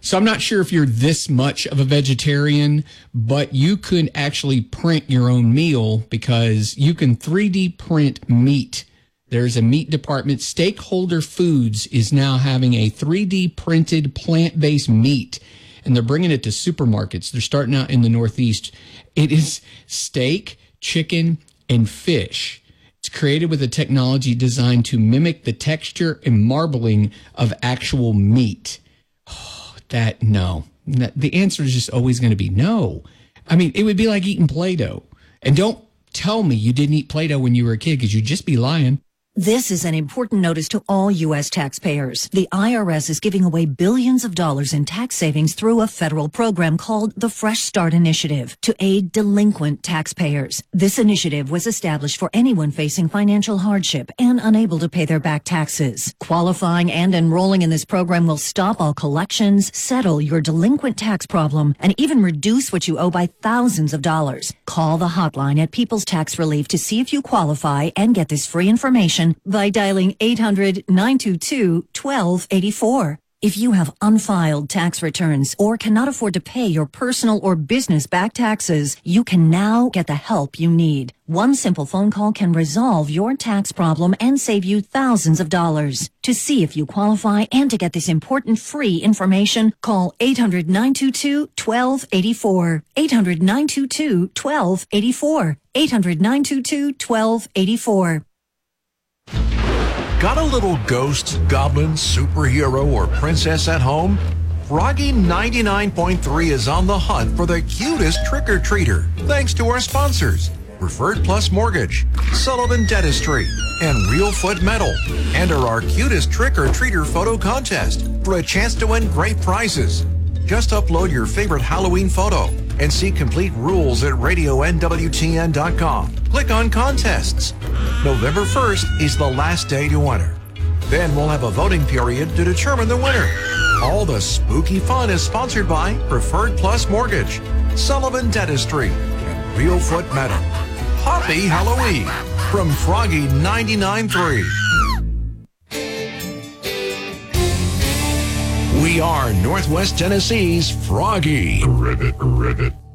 So I'm not sure if you're this much of a vegetarian, but you could actually print your own meal because you can 3D print meat. There's a meat department. Stakeholder Foods is now having a 3D printed plant-based meat, and they're bringing it to supermarkets. They're starting out in the Northeast. It is steak, chicken, and fish. It's created with a technology designed to mimic the texture and marbling of actual meat. No. The answer is just always going to be no. I mean, it would be like eating Play-Doh. And don't tell me you didn't eat Play-Doh when you were a kid, because you'd just be lying. This is an important notice to all U.S. taxpayers. The IRS is giving away billions of dollars in tax savings through a federal program called the Fresh Start Initiative to aid delinquent taxpayers. This initiative was established for anyone facing financial hardship and unable to pay their back taxes. Qualifying and enrolling in this program will stop all collections, settle your delinquent tax problem, and even reduce what you owe by thousands of dollars. Call the hotline at People's Tax Relief to see if you qualify and get this free information by dialing 800-922-1284. If you have unfiled tax returns or cannot afford to pay your personal or business back taxes, you can now get the help you need. One simple phone call can resolve your tax problem and save you thousands of dollars. To see if you qualify and to get this important free information, call 800-922-1284. 800-922-1284. 800-922-1284. Got a little ghost, goblin, superhero, or princess at home? Froggy 99.3 is on the hunt for the cutest trick-or-treater, thanks to our sponsors, Preferred Plus Mortgage, Sullivan Dentistry, and Real Foot Metal. Enter our cutest trick-or-treater photo contest for a chance to win great prizes. Just upload your favorite Halloween photo and see complete rules at radionwtn.com. Click on contests. November 1st is the last day to enter. Then we'll have a voting period to determine the winner. All the spooky fun is sponsored by Preferred Plus Mortgage, Sullivan Dentistry, and Real Foot Metal. Happy Halloween from Froggy 99.3. We are Northwest Tennessee's Froggy. Ribbit, ribbit.